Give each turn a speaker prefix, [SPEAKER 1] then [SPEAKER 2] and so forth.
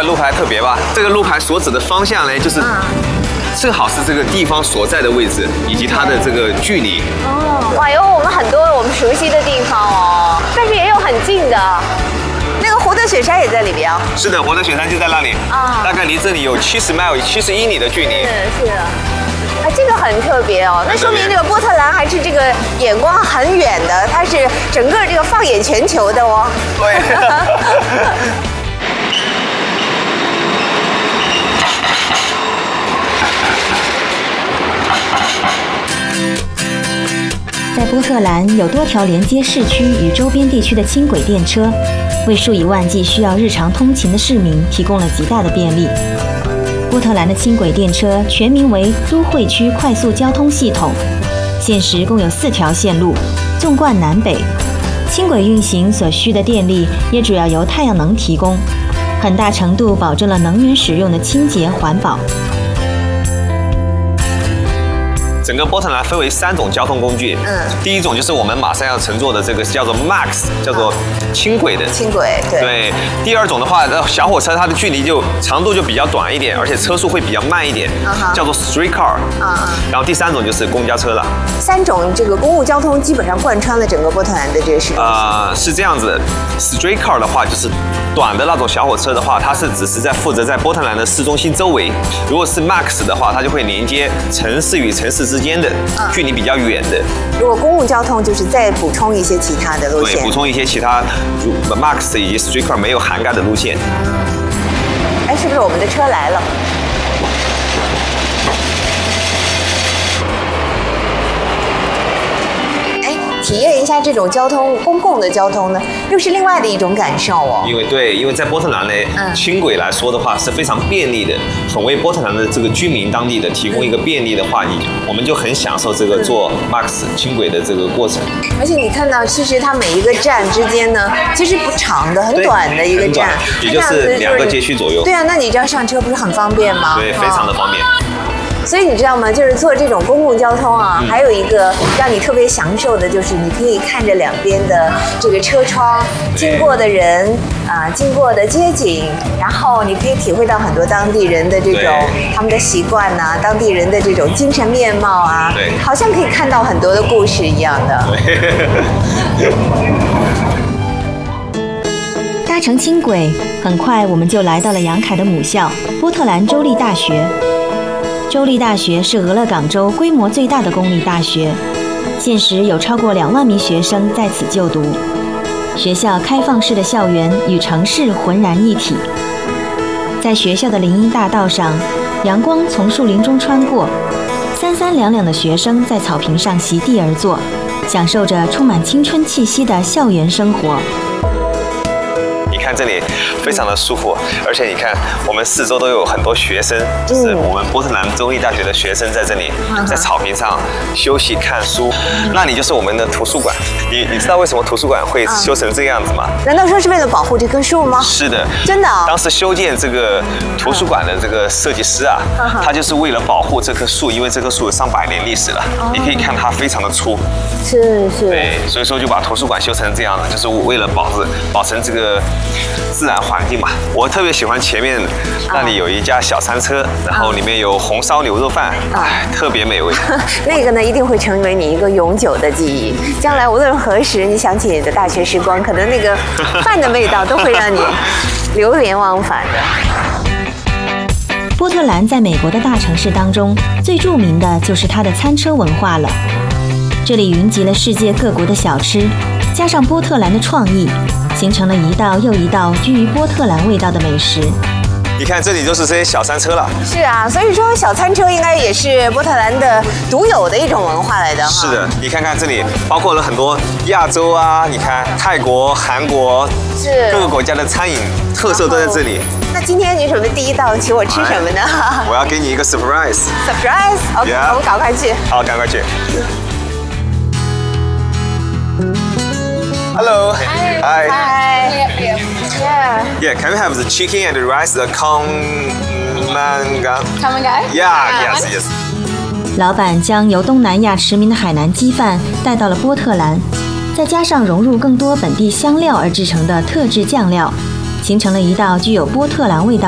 [SPEAKER 1] 块路牌特别吧？这个路牌所指的方向呢，就是正好是这个地方所在的位置以及它的这个距离。
[SPEAKER 2] 哦，哇，有我们很多我们熟悉的地方哦，但是也有很近的。那个胡德雪山也在里边哦。
[SPEAKER 1] 是的，胡德雪山就在那里啊，大概离这里有70英里的距离。
[SPEAKER 2] 是的。啊，这个很特别哦，那说明这个波特兰还是这个眼光很远的，它是整个这个放眼全球的哦。
[SPEAKER 1] 对。
[SPEAKER 3] 在波特兰有多条连接市区与周边地区的轻轨电车，为数以万计需要日常通勤的市民提供了极大的便利。波特兰的轻轨电车全名为都会区快速交通系统，现时共有4条线路，纵贯南北。轻轨运行所需的电力也主要由太阳能提供，很大程度保证了能源使用的清洁环保。
[SPEAKER 1] 整个波特兰分为3种交通工具，第一种就是我们马上要乘坐的这个叫做 Max， 叫做轻轨的。
[SPEAKER 2] 轻轨，
[SPEAKER 1] 对。第二种的话，小火车它的距离长度就比较短一点，而且车速会比较慢一点，叫做 streetcar。然后第3种就是公交车了。
[SPEAKER 2] 3种这个公共交通基本上贯穿了整个波特兰的这个市中心。
[SPEAKER 1] 是这样子的 ，streetcar 的话就是短的那种小火车的话，它是只是负责在波特兰的市中心周围；如果是 Max 的话，它就会连接城市与城市之间的距离比较远的。
[SPEAKER 2] 如果公共交通就是再补充一些其他的路线，
[SPEAKER 1] 对，补充一些其他Max 以及 streetcar 没有涵盖的路线。
[SPEAKER 2] 哎，是不是我们的车来了？体验一下这种公共的交通呢，又是另外的一种感受哦。
[SPEAKER 1] 因为在波特兰呢，轻轨来说的话是非常便利的，很为波特兰的这个居民当地的提供一个便利的话，我们就很享受这个坐 Max 轻轨的这个过程。
[SPEAKER 2] 而且你看到，其实它每一个站之间呢，其实不长的，很短的一个站，
[SPEAKER 1] 也就是2个街区左右。
[SPEAKER 2] 对啊，那你这样上车不是很方便吗？
[SPEAKER 1] 对，非常的方便。
[SPEAKER 2] 所以你知道吗？就是坐这种公共交通啊，还有一个让你特别享受的，就是你可以看着两边的这个车窗经过的人经过的街景，然后你可以体会到很多当地人的这种他们的习惯呐，当地人的这种精神面貌啊，好像可以看到很多的故事一样的。
[SPEAKER 3] 搭乘轻轨，很快我们就来到了杨凯的母校波特兰州立大学。州立大学是俄勒冈州规模最大的公立大学，现时有超过2万名学生在此就读。学校开放式的校园与城市浑然一体。在学校的林荫大道上，阳光从树林中穿过，三三两两的学生在草坪上席地而坐，享受着充满青春气息的校园生活。
[SPEAKER 1] 你看这里非常的舒服，而且你看我们四周都有很多学生，就是我们波特兰州立大学的学生在这里，在草坪上休息看书。那里就是我们的图书馆。你知道为什么图书馆会修成这个样子吗？
[SPEAKER 2] 难道说是为了保护这棵树吗？
[SPEAKER 1] 是的，
[SPEAKER 2] 真的。
[SPEAKER 1] 当时修建这个图书馆的这个设计师啊，他就是为了保护这棵树，因为这棵树有上百年历史了。你可以看它非常的粗。
[SPEAKER 2] 是。
[SPEAKER 1] 对，所以说就把图书馆修成这样的，就是为了保存这个自然环境嘛。我特别喜欢前面那里有一家小餐车，然后里面有红烧牛肉饭，特别美味。
[SPEAKER 2] 那个呢，一定会成为你一个永久的记忆。将来无论何时，你想起你的大学时光，可能那个饭的味道都会让你流连忘返的。
[SPEAKER 3] 波特兰在美国的大城市当中，最著名的就是它的餐车文化了。这里云集了世界各国的小吃，加上波特兰的创意，形成了一道又一道居于波特兰味道的美食。
[SPEAKER 1] 你看这里就是这些小餐车了。
[SPEAKER 2] 是啊，所以说小餐车应该也是波特兰的独有的一种文化来的。
[SPEAKER 1] 是的，你看看这里包括了很多亚洲啊，你看泰国、韩国，各个国家的餐饮特色都在这里。
[SPEAKER 2] 那今天你准备第一道请我吃什么呢？
[SPEAKER 1] 我要给你一个 surprise。OK，
[SPEAKER 2] 我们赶快去。
[SPEAKER 1] 好，赶快去。Hello. Hi. Yeah. Can we have the chicken and the rice, the Kamangai? Yeah. Yes.
[SPEAKER 3] 老板将由东南亚驰名的海南鸡饭带到了波特兰，再加上融入更多本地香料而制成的特制酱料，形成了一道具有波特兰味道